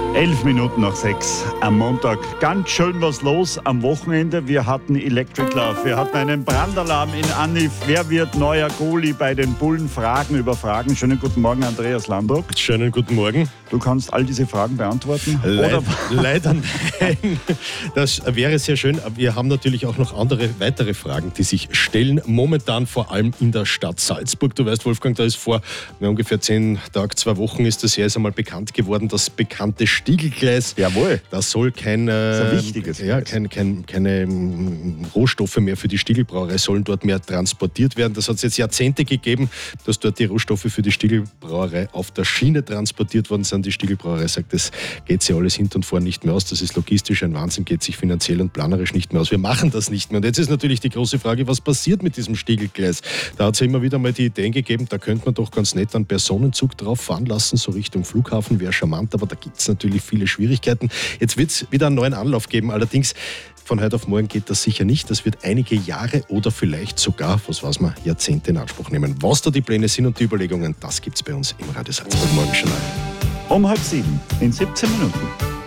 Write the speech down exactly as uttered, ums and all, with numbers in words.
Elf Minuten nach sechs am Montag. Ganz schön was los am Wochenende. Wir hatten Electric Love, wir hatten einen Brandalarm in Anif. Wer wird neuer Goalie bei den Bullen? Fragen über Fragen. Schönen guten Morgen, Andreas Landruck. Schönen guten Morgen. Du kannst all diese Fragen beantworten? Leid, Oder? Leider nein. Das wäre sehr schön. Wir haben natürlich auch noch andere, weitere Fragen, die sich stellen. Momentan vor allem in der Stadt Salzburg. Du weißt, Wolfgang, da ist vor ja, ungefähr zehn Tagen, zwei Wochen ist das erst einmal bekannt geworden, das bekannte Stiegelgleis. Jawohl. Das soll kein, das ist ein äh, wichtiges ja, kein, kein, keine ähm, Rohstoffe mehr für die Stiegelbrauerei sollen dort mehr transportiert werden. Das hat es jetzt Jahrzehnte gegeben, dass dort die Rohstoffe für die Stiegelbrauerei auf der Schiene transportiert worden sind. Die Stiegelbrauerei sagt, das geht sich alles hinten und vorne nicht mehr aus. Das ist logistisch ein Wahnsinn, geht sich finanziell und planerisch nicht mehr aus. Wir machen das nicht mehr. Und jetzt ist natürlich die große Frage, was passiert mit diesem Stiegelgleis? Da hat es ja immer wieder mal die Ideen gegeben, da könnte man doch ganz nett einen Personenzug drauf fahren lassen, so Richtung Flughafen, wäre charmant, aber da gibt es natürlich viele Schwierigkeiten. Jetzt wird es wieder einen neuen Anlauf geben, allerdings von heute auf morgen geht das sicher nicht. Das wird einige Jahre oder vielleicht sogar, was weiß man, Jahrzehnte in Anspruch nehmen. Was da die Pläne sind und die Überlegungen, das gibt es bei uns im Radio Salzburg Morgenjournal. Um halb sieben, in siebzehn Minuten.